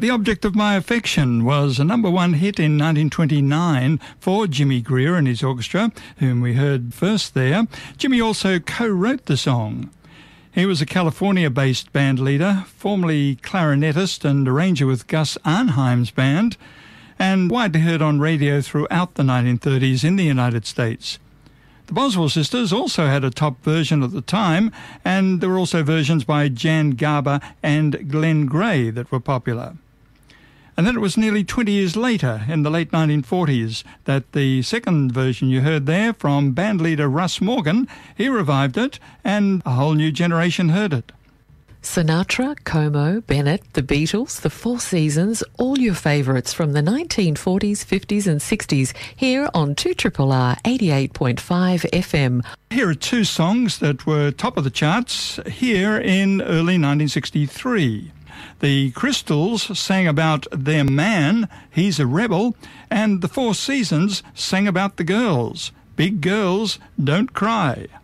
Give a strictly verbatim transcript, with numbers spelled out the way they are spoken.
The Object of My Affection was a number one hit in nineteen twenty-nine for Jimmy Greer and his orchestra, whom we heard first there. Jimmy also co-wrote the song. He was a California-based band leader, formerly clarinetist and arranger with Gus Arnheim's band, and widely heard on radio throughout the nineteen thirties in the United States. The Boswell sisters also had a top version at the time, and there were also versions by Jan Garber and Glenn Gray that were popular. And then it was nearly twenty years later, in the late nineteen forties, that the second version you heard there from bandleader Russ Morgan, he revived it, and a whole new generation heard it. Sinatra, Como, Bennett, the Beatles, the Four Seasons, all your favourites from the nineteen forties, fifties and sixties here on two R R R eighty-eight point five F M. Here are two songs that were top of the charts here in early nineteen sixty-three. The Crystals sang about their man, He's a Rebel, and the Four Seasons sang about the girls, Big Girls Don't Cry.